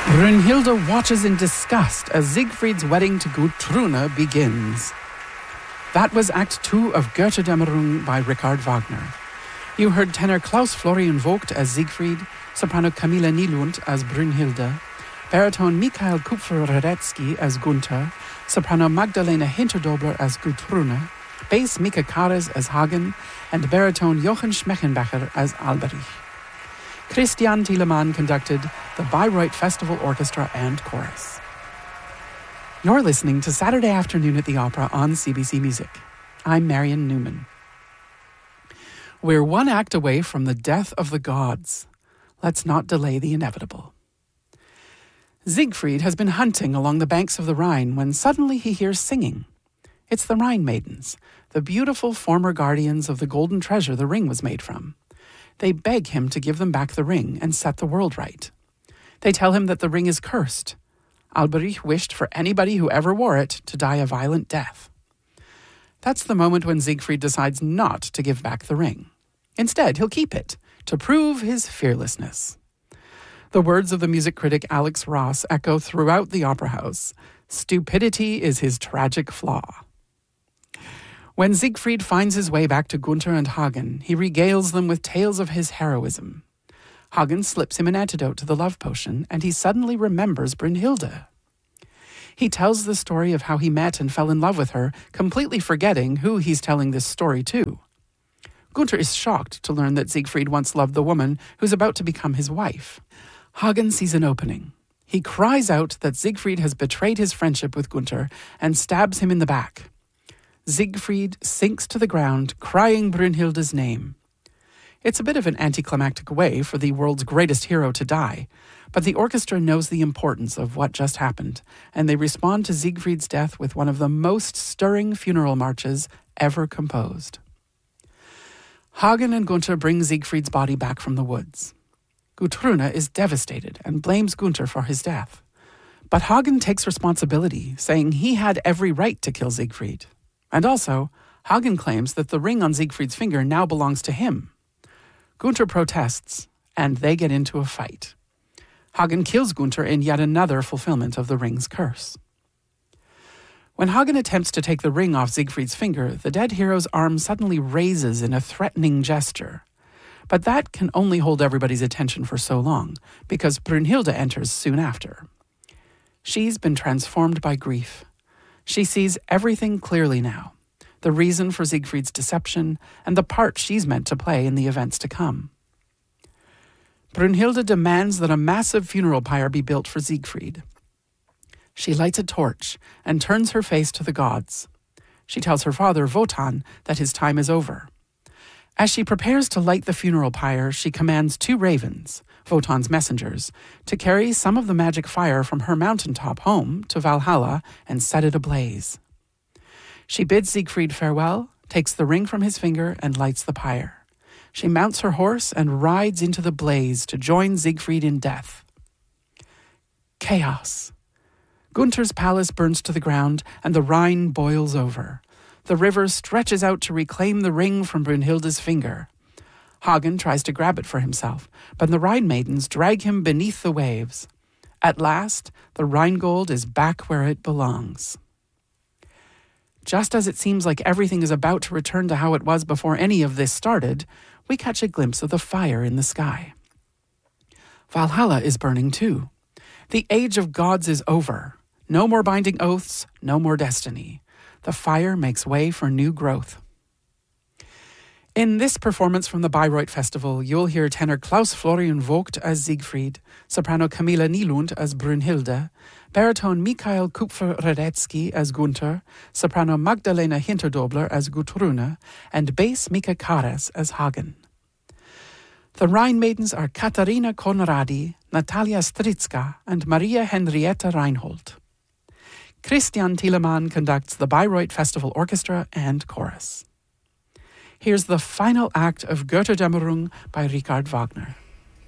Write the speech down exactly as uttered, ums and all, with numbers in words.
Brünnhilde watches in disgust as Siegfried's wedding to Gutrune begins. That was Act Two of Götterdämmerung by Richard Wagner. You heard tenor Klaus Florian Vogt as Siegfried, soprano Camilla Nylund as Brünnhilde, baritone Michael Kupfer-Radetzky as Gunther, soprano Magdalena Hinterdobler as Gutrune, bass Mika Kares as Hagen, and baritone Jochen Schmechenbecher as Alberich. Christian Thielemann conducted the Bayreuth Festival Orchestra and Chorus. You're listening to Saturday Afternoon at the Opera on C B C Music. I'm Marion Newman. We're one act away from the death of the gods. Let's not delay the inevitable. Siegfried has been hunting along the banks of the Rhine when suddenly he hears singing. It's the Rhine Maidens, the beautiful former guardians of the golden treasure the ring was made from. They beg him to give them back the ring and set the world right. They tell him that the ring is cursed. Alberich wished for anybody who ever wore it to die a violent death. That's the moment when Siegfried decides not to give back the ring. Instead, he'll keep it to prove his fearlessness. The words of the music critic Alex Ross echo throughout the opera house. Stupidity is his tragic flaw. When Siegfried finds his way back to Gunther and Hagen, he regales them with tales of his heroism. Hagen slips him an antidote to the love potion, and he suddenly remembers Brünnhilde. He tells the story of how he met and fell in love with her, completely forgetting who he's telling this story to. Gunther is shocked to learn that Siegfried once loved the woman who's about to become his wife. Hagen sees an opening. He cries out that Siegfried has betrayed his friendship with Gunther and stabs him in the back. Siegfried sinks to the ground, crying Brünnhilde's name. It's a bit of an anticlimactic way for the world's greatest hero to die, but the orchestra knows the importance of what just happened, and they respond to Siegfried's death with one of the most stirring funeral marches ever composed. Hagen and Gunther bring Siegfried's body back from the woods. Gutrune is devastated and blames Gunther for his death. But Hagen takes responsibility, saying he had every right to kill Siegfried. And also, Hagen claims that the ring on Siegfried's finger now belongs to him. Gunther protests, and they get into a fight. Hagen kills Gunther in yet another fulfillment of the ring's curse. When Hagen attempts to take the ring off Siegfried's finger, the dead hero's arm suddenly raises in a threatening gesture. But that can only hold everybody's attention for so long, because Brünnhilde enters soon after. She's been transformed by grief. She sees everything clearly now, the reason for Siegfried's deception and the part she's meant to play in the events to come. Brünnhilde demands that a massive funeral pyre be built for Siegfried. She lights a torch and turns her face to the gods. She tells her father, Wotan, that his time is over. As she prepares to light the funeral pyre, she commands two ravens, Wotan's messengers, to carry some of the magic fire from her mountaintop home to Valhalla and set it ablaze. She bids Siegfried farewell, takes the ring from his finger, and lights the pyre. She mounts her horse and rides into the blaze to join Siegfried in death. Chaos. Gunther's palace burns to the ground, and the Rhine boils over. The river stretches out to reclaim the ring from Brünnhilde's finger. Hagen tries to grab it for himself, but the Rhine Maidens drag him beneath the waves. At last, the Rhinegold is back where it belongs. Just as it seems like everything is about to return to how it was before any of this started, we catch a glimpse of the fire in the sky. Valhalla is burning too. The age of gods is over. No more binding oaths, no more destiny. The fire makes way for new growth. In this performance from the Bayreuth Festival, you'll hear tenor Klaus Florian Vogt as Siegfried, soprano Camilla Nylund as Brünnhilde, baritone Michael Kupfer-Radetzky as Gunther, soprano Magdalena Hinterdobler as Gutrune, and bass Mika Kares as Hagen. The Rhine Maidens are Katharina Conradi, Natalia Strycka, and Maria Henrietta Reinhold. Christian Thielemann conducts the Bayreuth Festival Orchestra and Chorus. Here's the final act of Götterdämmerung by Richard Wagner.